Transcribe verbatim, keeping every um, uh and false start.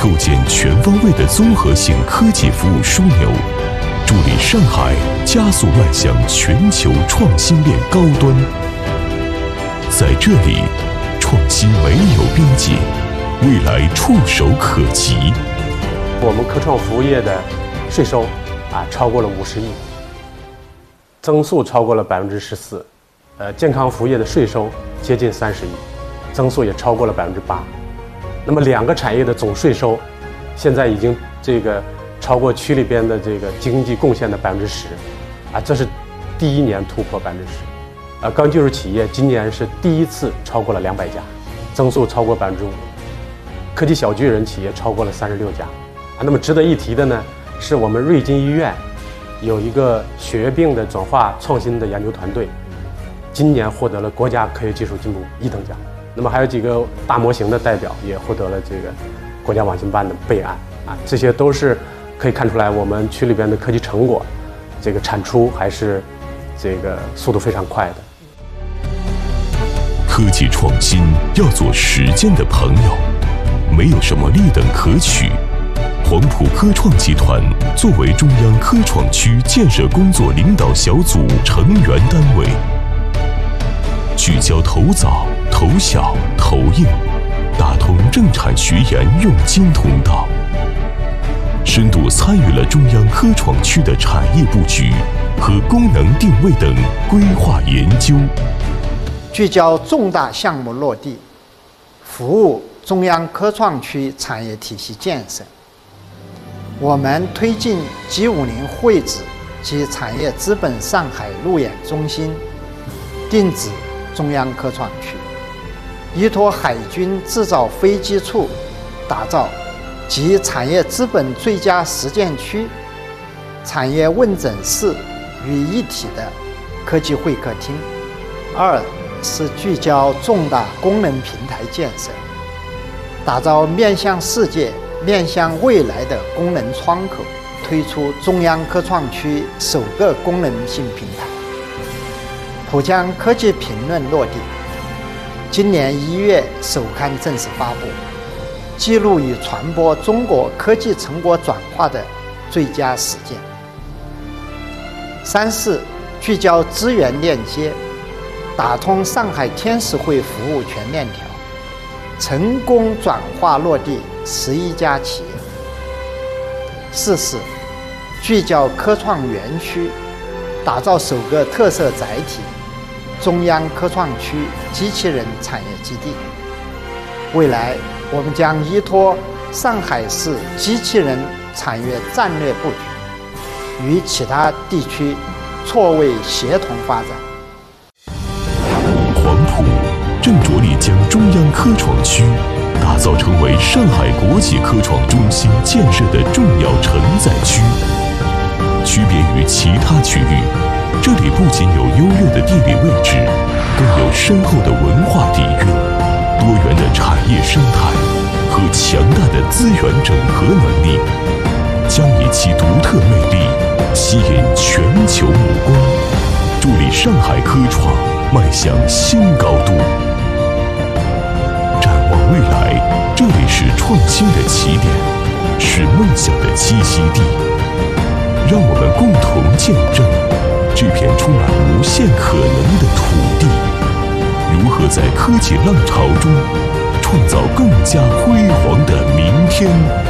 构建全方位的综合性科技服务枢纽，助力上海加速迈向全球创新链高端。在这里，创新没有边界，未来触手可及。 我们科创服务业的税收啊超过了五十亿，增速超过了百分之十四，呃，健康服务业的税收接近三十亿，增速也超过了百分之八。那么两个产业的总税收，现在已经这个超过区里边的这个经济贡献的百分之十，啊，这是第一年突破百分之十。呃，高新技术企业今年是第一次超过了两百家，增速超过百分之五。科技小巨人企业超过了三十六家。啊，那么值得一提的呢，是我们瑞金医院有一个血液病的转化创新的研究团队，今年获得了国家科学技术进步一等奖。那么还有几个大模型的代表也获得了这个国家网信办的备案啊，这些都是可以看出来我们区里边的科技成果，这个产出还是这个速度非常快的。 科技创新要做实践的朋友，没有什么立等可取。黄埔科创集团作为中央科创区建设工作领导小组成员单位，聚焦投早、投小、投硬，打通政产学研用经通道，深度参与了中央科创区的产业布局和功能定位等规划研究， 聚焦重大项目落地，服务中央科创区产业体系建设。我们推进 G 五零 会址及产业资本上海路演中心定址中央科创区，依托海军制造飞机处，打造集产业资本最佳实践区、产业问诊室于一体的科技会客厅。二是聚焦重大功能平台建设，打造面向世界、面向未来的功能窗口，推出中央科创区首个功能性平台。浦江科技评论落地，今年一月首刊正式发布，记录与传播中国科技成果转化的最佳实践。三是聚焦资源链接，打通上海天使会服务全链条，成功转化落地十一家企业。四是聚焦科创园区，打造首个特色载体中央科创区机器人产业基地。未来我们将依托上海市机器人产业战略布局，与其他地区错位协同发展。 黄埔正着力将中央科创区打造成为上海国际科创中心建设的重要承载区。区别于其他区域，这里不仅有优越的地理位置，更有深厚的文化底蕴、多元的产业生态和强大的资源整合能力，将以其独特魅力吸引全球目光，助力上海科创迈向新高度。展望未来，这里是创新的起点，是梦想的栖息地。让我们共同见证这片充满无限可能的土地，如何在科技浪潮中创造更加辉煌的明天。